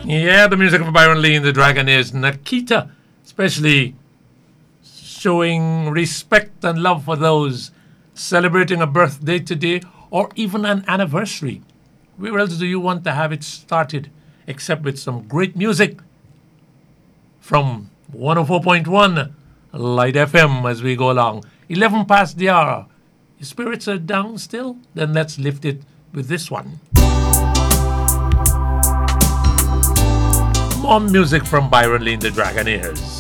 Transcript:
Yeah, the music of Byron Lee and the Dragonaires, Nikita, especially showing respect and love for those celebrating a birthday today or even an anniversary. Where else do you want to have it started except with some great music from 104.1 Light FM as we go along? 11 past the hour. Your spirits are down still? Then let's lift it with this one. More music from Byron Lee and the Dragonaires.